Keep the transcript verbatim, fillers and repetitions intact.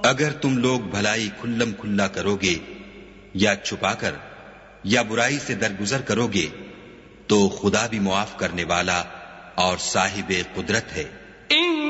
अगर तुम लोग भलाई खुल्लम खुल्ला करोगे या छुपाकर या बुराई से दरगुजर करोगे तो खुदा भी मुआफ करने वाला और साहिबे कुदरत है।